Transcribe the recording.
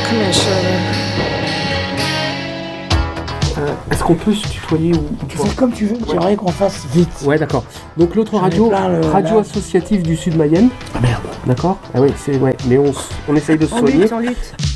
Est-ce qu'on peut se tutoyer ou Tu fais comme tu veux, j'aimerais qu'on fasse vite. Ouais, d'accord. Donc l'autre radio, radio associative du Sud Mayenne. Ah merde. D'accord. Ah oui, c'est ouais, mais on essaye de se soigner. On lutte.